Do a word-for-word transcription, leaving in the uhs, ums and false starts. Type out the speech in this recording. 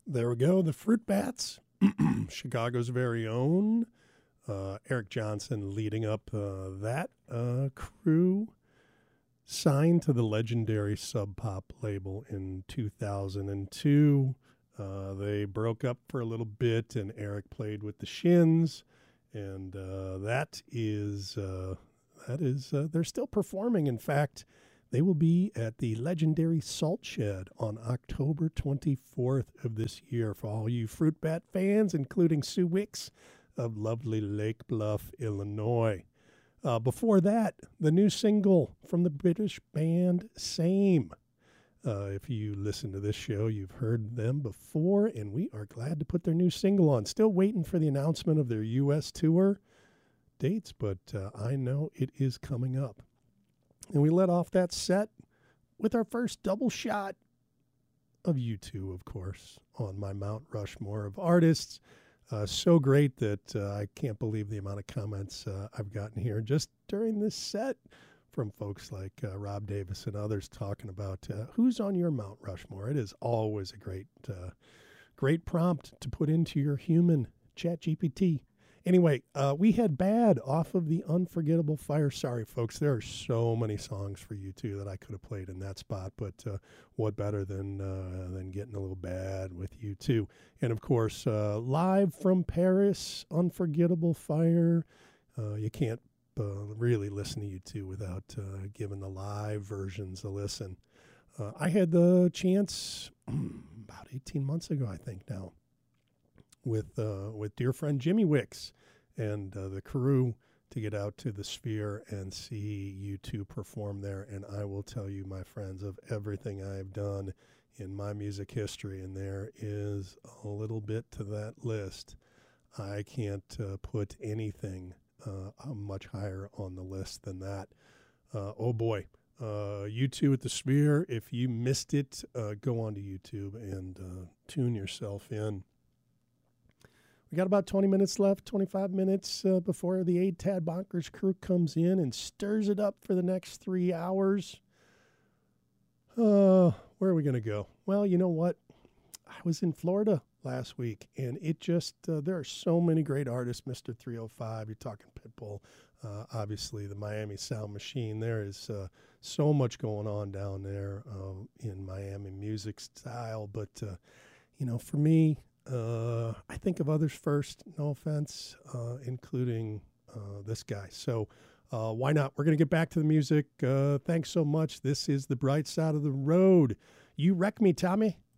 There we go. The Fruit Bats, Chicago's very own. Uh, Eric Johnson leading up uh, that uh, crew. Signed to the legendary Sub Pop label in two thousand two. Uh, they broke up for a little bit, and Eric played with the Shins. And uh, that is, uh, that is, uh, they're still performing. In fact, they will be at the legendary Salt Shed on October twenty-fourth of this year for all you Fruit Bat fans, including Sue Wicks of lovely Lake Bluff, Illinois. Uh, before that, the new single from the British band Same. Uh, if you listen to this show, you've heard them before, and we are glad to put their new single on. Still waiting for the announcement of their U S tour dates, but uh, I know it is coming up. And we let off that set with our first double shot of U two, of course, on my Mount Rushmore of artists. Uh, so great that uh, I can't believe the amount of comments uh, I've gotten here just during this set from folks like uh, Rob Davis and others talking about uh, who's on your Mount Rushmore. It is always a great, uh, great prompt to put into your human Chat G P T. Anyway, uh, we had Bad off of the Unforgettable Fire. Sorry, folks, there are so many songs for you two that I could have played in that spot, but uh, what better than uh, than getting a little bad with you two? And of course, uh, live from Paris, Unforgettable Fire. Uh, you can't uh, really listen to you two without uh, giving the live versions a listen. Uh, I had the chance about eighteen months ago, I think now, with uh, with dear friend Jimmy Wicks and uh, the crew to get out to the Sphere and see you two perform there. And I will tell you, my friends, of everything I've done in my music history, and there is a little bit to that list, I can't uh, put anything uh, much higher on the list than that. Uh, oh boy. Uh, you two at the Sphere, if you missed it, uh, go onto YouTube and uh, tune yourself in. We got about twenty minutes left, twenty-five minutes uh, before the A Tad Bonkers crew comes in and stirs it up for the next three hours. Uh, where are we going to go? Well, you know what? I was in Florida last week, and it just, uh, there are so many great artists. Mister three oh five, you're talking Pitbull, uh, obviously the Miami Sound Machine. There is uh, so much going on down there uh, in Miami music style, but, uh, you know, for me, Uh, I think of others first, no offense, uh, including uh, this guy. So uh, why not? We're going to get back to the music. Uh, thanks so much. This is The Bright Side of the Road. You wreck me, Tommy.